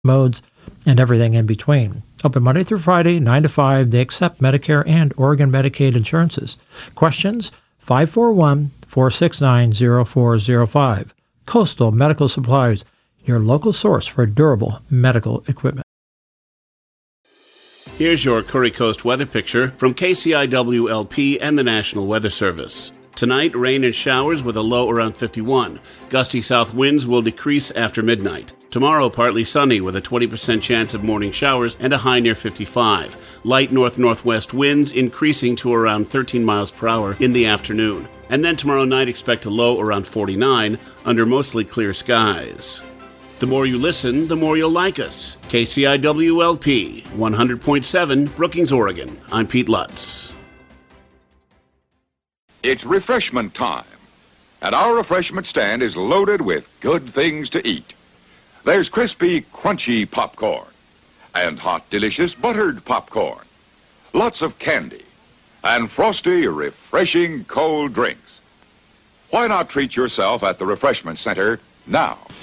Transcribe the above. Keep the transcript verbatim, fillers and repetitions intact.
modes, and everything in between. Open Monday through Friday, nine to five. They accept Medicare and Oregon Medicaid insurances. Questions? five four one, four six nine, zero four zero five. Coastal Medical Supplies, your local source for durable medical equipment. Here's your Curry Coast weather picture from K C I W L P and the National Weather Service. Tonight, rain and showers with a low around fifty-one. Gusty south winds will decrease after midnight. Tomorrow, partly sunny with a twenty percent chance of morning showers and a high near fifty-five. Light north-northwest winds increasing to around thirteen miles per hour in the afternoon. And then tomorrow night, expect a low around forty-nine under mostly clear skies. The more you listen, the more you'll like us. K C I W L P, one hundred point seven, Brookings, Oregon. I'm Pete Lutz. It's refreshment time, and our refreshment stand is loaded with good things to eat. There's crispy, crunchy popcorn, and hot, delicious buttered popcorn, lots of candy, and frosty, refreshing cold drinks. Why not treat yourself at the Refreshment Center now?